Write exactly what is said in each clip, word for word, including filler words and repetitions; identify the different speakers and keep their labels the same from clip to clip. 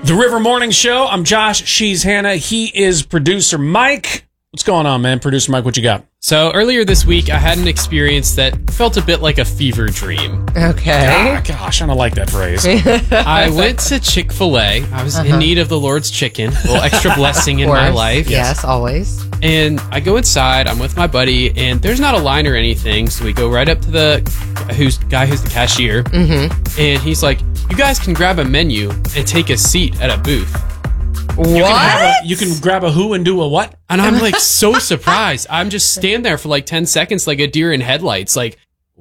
Speaker 1: The River Morning Show. I'm Josh. She's Hannah. He is producer Mike. What's going on, man? Producer Mike, what you got?
Speaker 2: So earlier this week, I had an experience that felt a bit like a fever dream.
Speaker 3: Okay.
Speaker 1: Ah, gosh, I don't like that phrase.
Speaker 2: I went to Chick-fil-A. I was
Speaker 3: Uh-huh.
Speaker 2: in need of the Lord's chicken, a little extra blessing in my
Speaker 3: Course.
Speaker 2: life.
Speaker 3: Yes, always.
Speaker 2: And I go inside. I'm with my buddy, and there's not a line or anything. So we go right up to the who's guy who's the cashier,
Speaker 3: Mm-hmm.
Speaker 2: and he's like, "You guys can grab a menu and take a seat at a booth."
Speaker 3: What?
Speaker 1: You can, have a, you can grab a who and do a what?
Speaker 2: And I'm like so surprised. I'm just stand there for like ten seconds like a deer in headlights. Like,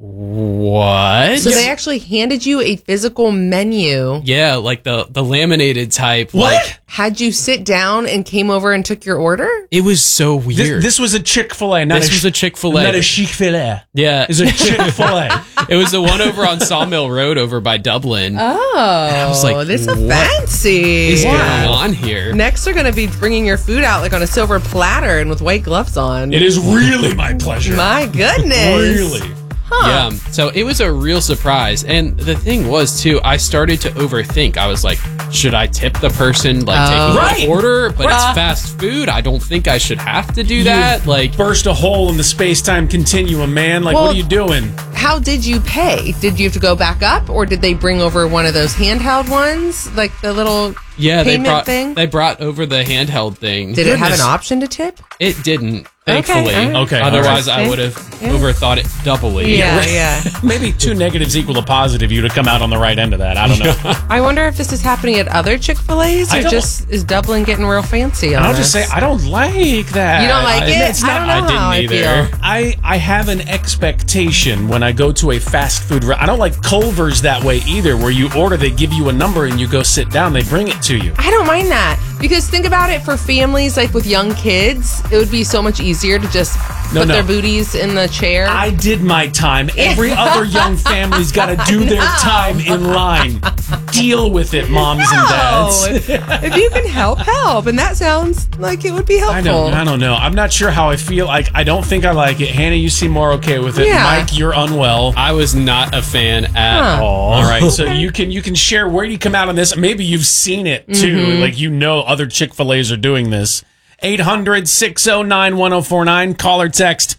Speaker 2: what?
Speaker 3: So they actually handed you a physical menu.
Speaker 2: Yeah, like the the laminated type.
Speaker 1: What?
Speaker 2: Like,
Speaker 3: Had you sit down and came over and took your order?
Speaker 2: it was so
Speaker 1: This,
Speaker 2: weird.
Speaker 1: this was a Chick-fil-A, not
Speaker 2: This
Speaker 1: a
Speaker 2: was a Chick-fil-A.
Speaker 1: Not a Chick-fil-A.
Speaker 2: yeah,
Speaker 1: It's a Chick-fil-A.
Speaker 2: it was the one over on Sawmill Road over by Dublin.
Speaker 3: Oh,
Speaker 2: was like,
Speaker 3: this is
Speaker 2: what
Speaker 3: fancy.
Speaker 2: is
Speaker 1: Wow.
Speaker 2: going on here?
Speaker 3: Next, they're going to be bringing your food out like on a silver platter and with white gloves on.
Speaker 1: It is really my pleasure.
Speaker 3: My goodness.
Speaker 1: Really.
Speaker 2: Yeah, so it was a real surprise. And the thing was, too, I started to overthink. I was like, should I tip the person, like,
Speaker 3: Oh.
Speaker 2: taking
Speaker 1: Right.
Speaker 2: the order? But
Speaker 1: Right.
Speaker 2: it's fast food. I don't think I should have to do that. Like,
Speaker 1: Burst a hole in the space-time continuum, man. Like,
Speaker 3: Well-
Speaker 1: what are you doing?
Speaker 3: How did you pay? Did you have to go back up, or did they bring over one of those handheld ones, like the little
Speaker 2: yeah, they
Speaker 3: payment
Speaker 2: brought
Speaker 3: thing?
Speaker 2: they brought over the handheld thing.
Speaker 3: Did it have
Speaker 1: Goodness.
Speaker 3: an option to tip?
Speaker 2: It didn't,
Speaker 3: Okay,
Speaker 2: thankfully.
Speaker 3: all right.
Speaker 1: Okay,
Speaker 2: Otherwise,
Speaker 3: all right.
Speaker 2: I would have
Speaker 3: Yeah.
Speaker 2: overthought it doubly.
Speaker 3: Yeah, yeah.
Speaker 1: Maybe two negatives equal a positive. You'd have come out on the right end of that. I don't know.
Speaker 3: I wonder if this is happening at other Chick-fil-A's,
Speaker 1: I
Speaker 3: or
Speaker 1: don't-
Speaker 3: just is Dublin getting real fancy on
Speaker 1: I'll just say
Speaker 3: us?
Speaker 1: I don't like that.
Speaker 3: You don't like
Speaker 1: I,
Speaker 3: it?
Speaker 1: It's
Speaker 3: I
Speaker 1: not,
Speaker 3: don't know
Speaker 2: I didn't
Speaker 3: how I
Speaker 2: either.
Speaker 3: feel.
Speaker 1: I, I have an expectation when I go to a fast food. Re- I don't like Culver's that way either, where you order, they give you a number, and you go sit down, they bring it to you.
Speaker 3: I don't mind that, because think about it, for families like with young kids, it would be so much easier to just
Speaker 1: No,
Speaker 3: put
Speaker 1: no.
Speaker 3: their booties in the chair.
Speaker 1: I did my time. Every other young family's got to do their time in line. Deal with it, moms and
Speaker 3: No,
Speaker 1: dads.
Speaker 3: if, if you can help, help, and that sounds like it would be helpful.
Speaker 1: I don't, I don't know. I'm not sure how I feel. Like, I don't think I like it. Hannah, you seem more okay with it.
Speaker 3: Yeah.
Speaker 1: Mike, you're unwell.
Speaker 2: I was not a fan at
Speaker 3: Huh.
Speaker 2: all.
Speaker 1: All right, so you can you can share where you come out on this. Maybe you've seen it too,
Speaker 3: Mm-hmm.
Speaker 1: like you know other Chick-fil-A's are doing this. eight hundred, six oh nine, one oh four nine. Call or text.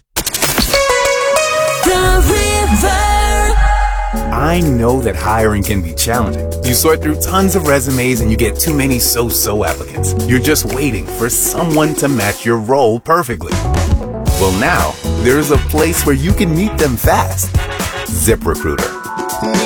Speaker 4: I know that hiring can be challenging. You sort through tons of resumes and you get too many so-so applicants. You're just waiting for someone to match your role perfectly. Well, now there's a place where you can meet them fast. ZipRecruiter.